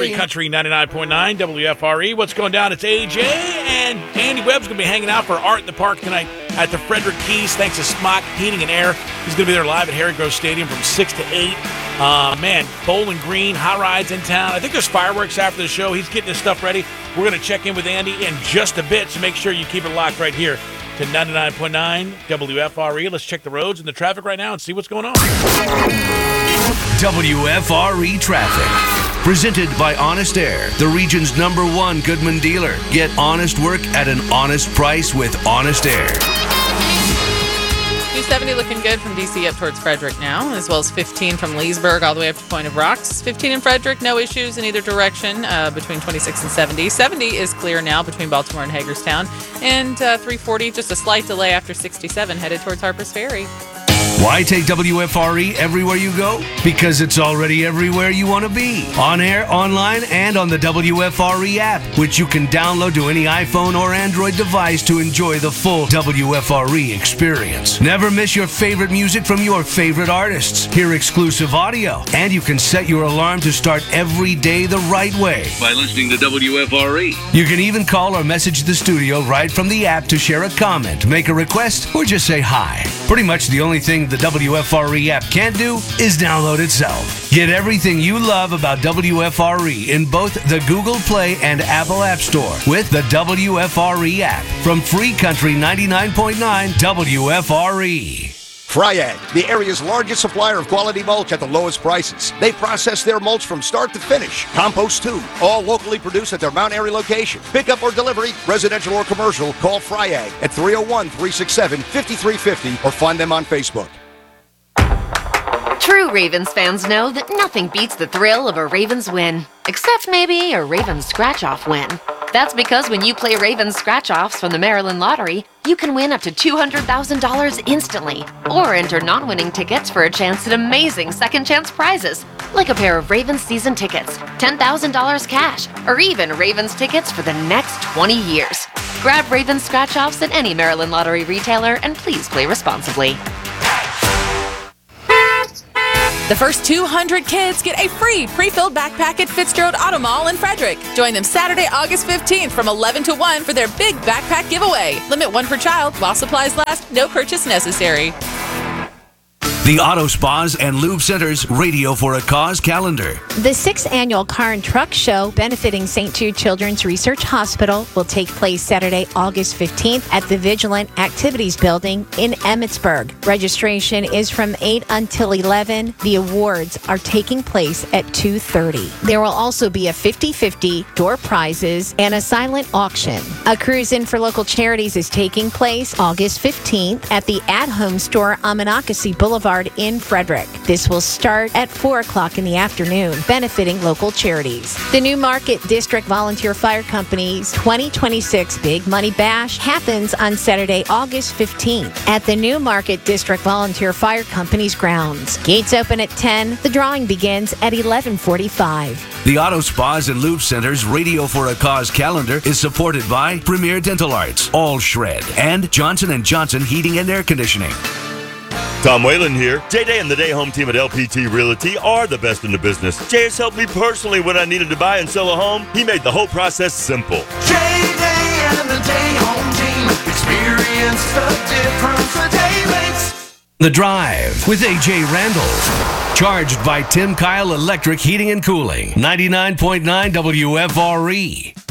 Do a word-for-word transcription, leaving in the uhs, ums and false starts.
Free Country ninety-nine point nine W F R E. What's going down? It's A J, and Andy Webb's going to be hanging out for Art in the Park tonight at the Frederick Keys, thanks to Smock Heating and Air. He's going to be there live at Harry Grove Stadium from six to eight. Uh, man, Bowling Green, hot rides in town. I think there's fireworks after the show. He's getting his stuff ready. We're going to check in with Andy in just a bit, so make sure you keep it locked right here to ninety-nine point nine W F R E. Let's check the roads and the traffic right now and see what's going on. W F R E Traffic. Presented by Honest Air, the region's number one Goodman dealer. Get honest work at an honest price with Honest Air. two seventy looking good from D C up towards Frederick now, as well as fifteen from Leesburg all the way up to Point of Rocks. fifteen in Frederick, no issues in either direction uh, between twenty-six and seventy. seventy is clear now between Baltimore and Hagerstown. And uh, three forty, just a slight delay after sixty-seven, headed towards Harpers Ferry. Why take W F R E everywhere you go? Because it's already everywhere you want to be. On air, online, and on the W F R E app, which you can download to any iPhone or Android device to enjoy the full W F R E experience. Never miss your favorite music from your favorite artists. Hear exclusive audio, and you can set your alarm to start every day the right way by listening to W F R E. You can even call or message the studio right from the app to share a comment, make a request, or just say hi. Pretty much the only thing the W F R E app can't do is download itself. Get everything you love about W F R E in both the Google Play and Apple App Store with the W F R E app from Free Country ninety-nine point nine W F R E. Fryag, the area's largest supplier of quality mulch at the lowest prices. They process their mulch from start to finish. Compost too, all locally produced at their Mount Airy location. Pickup or delivery, residential or commercial, call Fryag at three oh one, three six seven, five three five oh or find them on Facebook. True Ravens fans know that nothing beats the thrill of a Ravens win, except maybe a Ravens scratch-off win. That's because when you play Ravens scratch-offs from the Maryland Lottery, you can win up to two hundred thousand dollars instantly, or enter non-winning tickets for a chance at amazing second-chance prizes, like a pair of Ravens season tickets, ten thousand dollars cash, or even Ravens tickets for the next twenty years. Grab Ravens scratch-offs at any Maryland Lottery retailer, and please play responsibly. The first two hundred kids get a free pre-filled backpack at Fitzgerald Auto Mall in Frederick. Join them Saturday, August fifteenth from eleven to one for their big backpack giveaway. Limit one per child while supplies last. No purchase necessary. The Auto Spas and Lube Centers Radio for a Cause calendar. The sixth annual Car and Truck Show benefiting Saint Jude Children's Research Hospital will take place Saturday, August fifteenth at the Vigilant Activities Building in Emmitsburg. Registration is from eight until eleven. The awards are taking place at two thirty. There will also be a fifty-fifty, door prizes, and a silent auction. A cruise-in for local charities is taking place August fifteenth at the At Home Store on Monocacy Boulevard in Frederick. This will start at four o'clock in the afternoon, benefiting local charities. The New Market District Volunteer Fire Company's twenty twenty-six Big Money Bash happens on Saturday, August fifteenth at the New Market District Volunteer Fire Company's grounds. Gates open at ten. The drawing begins at eleven forty-five. The Auto Spas and Lube Centers Radio for a Cause calendar is supported by Premier Dental Arts, All Shred, and Johnson and Johnson Heating and Air Conditioning. Tom Whalen here. J-Day and the Day Home team at L P T Realty are the best in the business. Jay has helped me personally when I needed to buy and sell a home. He made the whole process simple. J-Day and the Day Home team. Experience the difference a day makes. The Drive with A J Randall. Charged by Tim Kyle Electric Heating and Cooling. ninety-nine point nine W F R E.